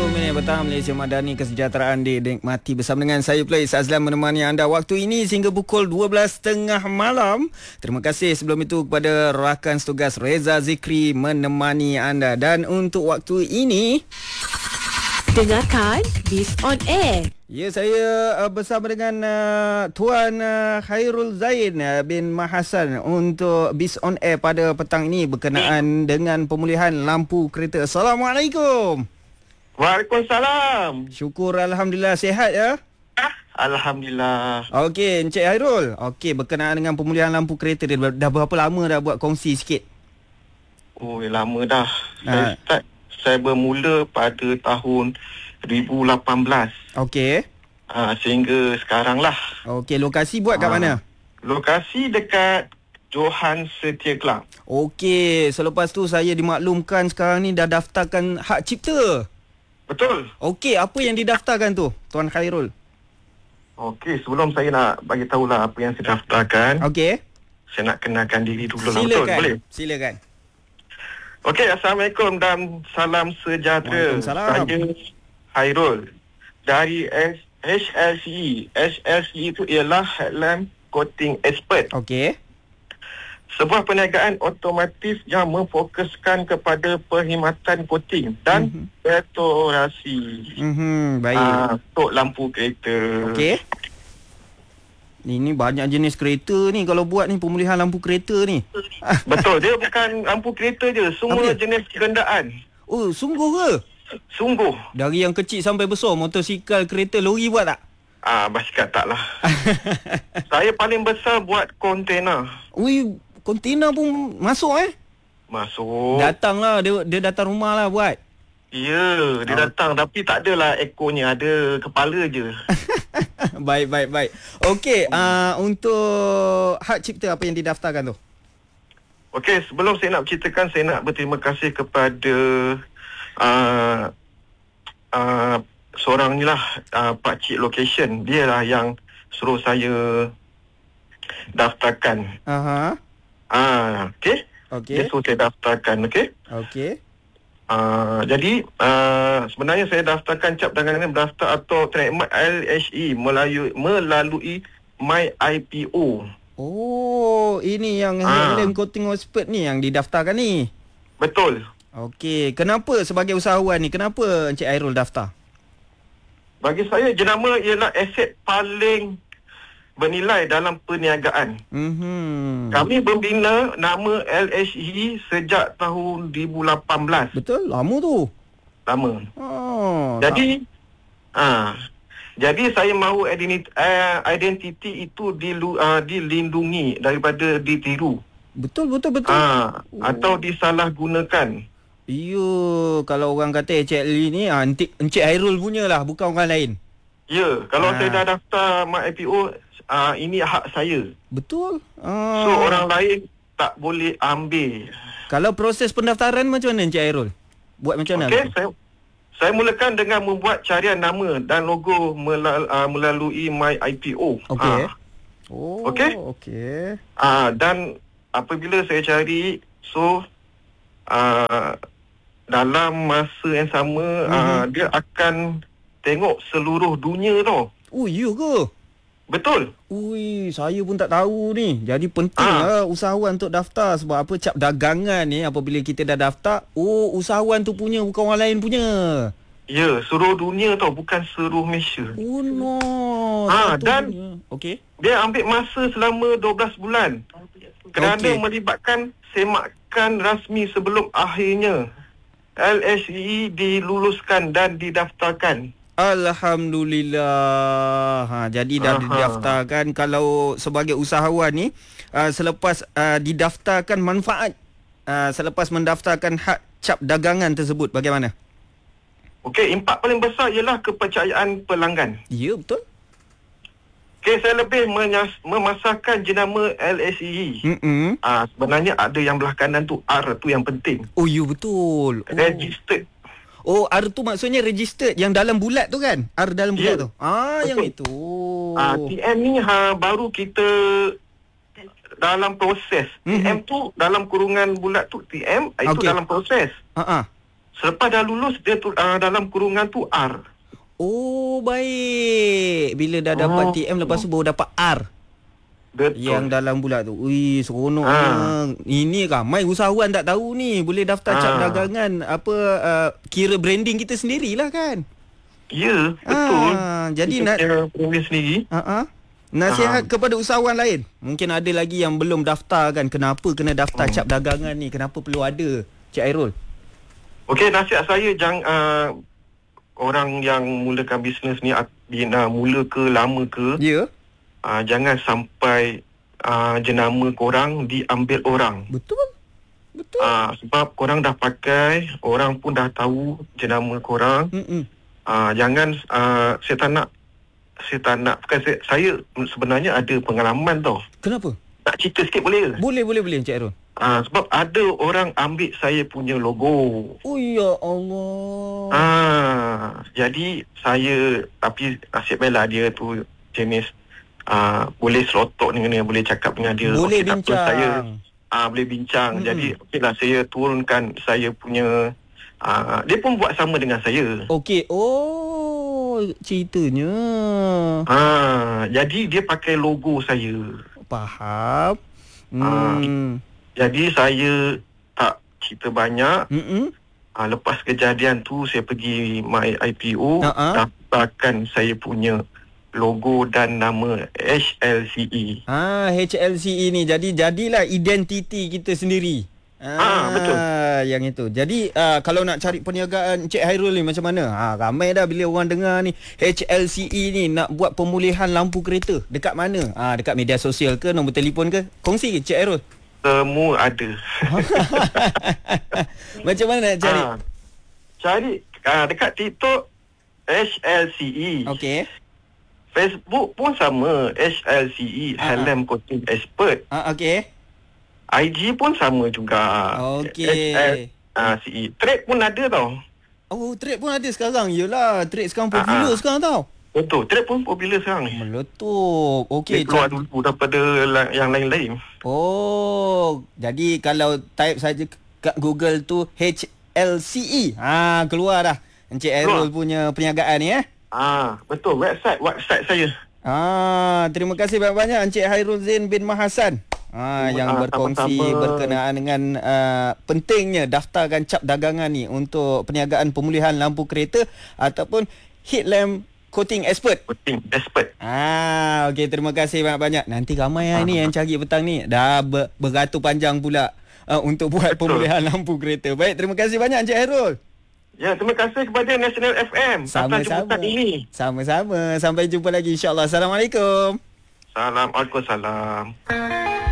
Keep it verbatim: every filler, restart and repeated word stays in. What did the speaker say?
tujuh minit petang, Malaysia Madani, kesejahteraan dinikmati bersama dengan saya Plais Azlan menemani anda waktu ini sehingga pukul dua belas tiga puluh malam. Terima kasih sebelum itu kepada rakan setugas Reza Zikri menemani anda. Dan untuk waktu ini, dengarkan Biz on Air. Ya, saya uh, bersama dengan uh, Tuan uh, Khairul Zain uh, bin Mahasan untuk Biz on Air pada petang ini berkenaan dengan pemulihan lampu kereta. Assalamualaikum. Waalaikumsalam. Syukur, Alhamdulillah, sihat ya? Alhamdulillah. Okey, Encik Khairul. Okey, berkenaan dengan pemulihan lampu kereta, dia dah berapa lama dah buat kongsi sikit? Oh, lama dah. Ha. Saya start, saya bermula pada tahun dua ribu lapan belas. Okey. Ha, sehingga sekarang lah. Okey, lokasi buat kat Ha. mana? Lokasi dekat Johan Setia Kelang. Okey, selepas tu saya dimaklumkan sekarang ni dah daftarkan hak cipta. Betul. Okey, apa yang didaftarkan tu, Tuan Khairul? Okey, sebelum saya nak bagi tahulah apa yang saya daftarkan, Okey. saya nak kenalkan diri dulu lah. Silakan. Betul? Boleh? Silakan. Okey, Assalamualaikum dan salam sejahtera. Waalaikumsalam. Saya Khairul dari H L C E. H L C E itu ialah Headlamp Coating Expert. Okey. Sebuah perniagaan otomotif yang memfokuskan kepada perkhidmatan coating dan Mhm. restorasi Mhm, baik. uh, untuk lampu kereta. Okey. Ini banyak jenis kereta ni kalau buat ni, pemulihan lampu kereta ni. Betul, dia bukan lampu kereta je, semua Apa dia? jenis kenderaan. Oh, sungguh ke? Sungguh. Dari yang kecil sampai besar, motosikal, kereta, lori buat tak? Ah, basikal taklah. Saya paling besar buat kontena. Ui, kontena pun masuk eh? Masuk. Datanglah, dia, dia datang rumah lah buat. Ya, dia Oh. datang tapi tak adalah ekornya, ada kepala je. Baik, baik, baik. Okey, uh, untuk hak cipta apa yang didaftarkan tu? Okey, sebelum saya nak ceritakan, saya nak berterima kasih kepada uh, uh, seorang ni lah, uh, Pak Cik Location. Dia lah yang suruh saya daftarkan. Aha. Ah, okey. Okey. Dia suruh saya daftarkan, okey. Okey. Uh, jadi uh, sebenarnya saya daftarkan cap dagangan ini berdaftar atau trademark L H E melalui melalui My I P O. Oh, ini yang Ah. Headlamp Coating Expert ni yang didaftarkan ni. Betul. Okey, kenapa sebagai usahawan ni, kenapa Encik Khairul daftar? Bagi saya jenama ialah aset paling bernilai dalam perniagaan. Mhm. Kami membina nama L H E sejak tahun dua ribu lapan belas. Betul, lama tu. Lama. Oh. Jadi ah jadi saya mahu identiti, uh, identiti itu dilu, uh, dilindungi daripada ditiru. Betul, betul, betul. Ah Oh. atau disalahgunakan. Iyo, kalau orang kata Encik Ali ni, ah, Encik, Encik Khairul punya lah, bukan orang lain. Ya, kalau Ah. saya dah daftar My I P O, uh, ini hak saya. Betul. Ah. So orang lain tak boleh ambil. Kalau proses pendaftaran macam mana Encik Khairul? Buat macam mana? Okey, saya saya mulakan dengan membuat carian nama dan logo melal, uh, melalui My I P O. Okey. Ah. Oh, Okey. okey. Ah, dan apabila saya cari, so ah, dalam masa yang sama, Mhm. ah, dia akan tengok seluruh dunia tau. Oh, ya ke? Betul. Ui, saya pun tak tahu ni. Jadi penting Ah. lah usahawan untuk daftar. Sebab apa, cap dagangan ni apabila kita dah daftar, oh, usahawan tu punya, bukan orang lain punya. Ya, seluruh dunia tau, bukan seluruh Malaysia. Oh, no. Ah, Satu dan- punya. Okey. Dia ambil masa selama dua belas bulan kerana Okey. melibatkan semakan rasmi sebelum akhirnya L H E diluluskan dan didaftarkan. Alhamdulillah. Ha, jadi dah Aha. didaftarkan. Kalau sebagai usahawan ni, uh, selepas uh, didaftarkan manfaat, uh, selepas mendaftarkan hak cap dagangan tersebut, bagaimana? Okey, impak paling besar ialah kepercayaan pelanggan. Ya, betul. Okey, saya lebih menyas, memasarkan jenama L H E. Mm-mm. Ah, sebenarnya ada yang belah kanan tu, R tu yang penting. Oh, ya, betul. Oh. Registered. Oh, R tu maksudnya registered, yang dalam bulat tu kan? R dalam bulat Ya. tu. Ah, Betul. yang itu. Ah, T M ni ha, baru kita dalam proses. Mhm. T M tu dalam kurungan bulat tu T M, itu Okey. dalam proses. Ha ah. selepas dah lulus, dia tu, uh, dalam kurungan tu R. Oh, baik. Bila dah dapat Oh. T M, lepas tu baru dapat R. Betul. Yang dalam pula tu. Ui, seronoknya. Ha. Ini ramai usahawan tak tahu ni. Boleh daftar cap Ha. dagangan. Apa, uh, kira branding kita sendirilah kan? Ya, betul. Ah, jadi Kita nak... punya branding sendiri. Uh-uh. Nasihat Ah. kepada usahawan lain. Mungkin ada lagi yang belum daftar kan. Kenapa kena daftar Hmm. cap dagangan ni? Kenapa perlu ada? Cik Hairul. Okey, nasihat saya jangan uh, orang yang mulakan bisnes ni, bina mula ke lama ke, Ya. uh, jangan sampai uh, jenama korang diambil orang. Betul. Betul. Uh, sebab korang dah pakai, orang pun dah tahu jenama korang. Mm-mm. Uh, jangan, uh, saya tak nak, saya tak nak, bukan saya, saya sebenarnya ada pengalaman tau. Kenapa? Nak cerita sikit boleh ke? Boleh, boleh, boleh Cik Hairul. Uh, sebab ada orang ambil saya punya logo. Oh ya Allah. Ah, jadi saya, tapi nasib baiklah dia tu jenis uh, boleh serotok dengan dia, boleh cakap dengan dia. Boleh Okey, tak apa, bincang. saya ah boleh bincang. Mm-mm. Jadi okeylah, saya turunkan saya punya ah dia pun buat sama dengan saya. Okey. Oh, ceritanya. Ah, jadi dia pakai logo saya. Faham. Ah. Hmm. Jadi saya tak cerita banyak. Mm-mm. Ah, lepas kejadian tu saya pergi my I P O, Ha-ha. daftarkan saya punya logo dan nama H L C E. Ah, H L C E ni jadi jadilah identiti kita sendiri. Ah, betul. Yang itu. Jadi uh, kalau nak cari perniagaan Cik Hairul ni macam mana? Ha, ramai dah bila orang dengar ni H L C E ni nak buat pemulihan lampu kereta. Dekat mana? Ah, dekat media sosial ke, nombor telefon ke? Kongsi Cik Hairul. Semua ada. Macam mana nak cari? Ah, cari ah, dekat TikTok H L C E. Okey. Facebook pun sama, H L C E, Ah, Helm Coating Expert. Ah, okey. I G pun sama juga. Okey. H L C E. Trade pun ada tau. Oh, trade pun ada sekarang. Yelah, trade sekarang popular Ah, ah. sekarang tau. Betul, trade pun popular sekarang ni. Meletup. Okey. Dia keluar ca- dulu daripada la- yang lain-lain. Oh, jadi kalau type saja kat Google tu H L C E. Ha, keluar dah. Encik Hairul punya perniagaan ni eh. Ah, betul, website website saya. Ah, terima kasih banyak-banyak Encik Hairul Zain bin Mahasan. Ah, yang Ah, berkongsi sama-sama. berkenaan dengan uh, pentingnya daftarkan cap dagangan ni untuk perniagaan pemulihan lampu kereta ataupun headlamp coating expert. Coating Expert. Ah, okey, terima kasih banyak-banyak. Nanti ramai ah. ni yang cari petang ni. Dah ber, beratur panjang pula uh, untuk buat Betul. pemulihan lampu kereta. Baik, terima kasih banyak Encik Hairul. Ya, terima kasih kepada National F M atas Sama-sama. jemputan ini. Sama-sama. Sampai jumpa lagi insya-Allah. Assalamualaikum. Salam, Waalaikumsalam.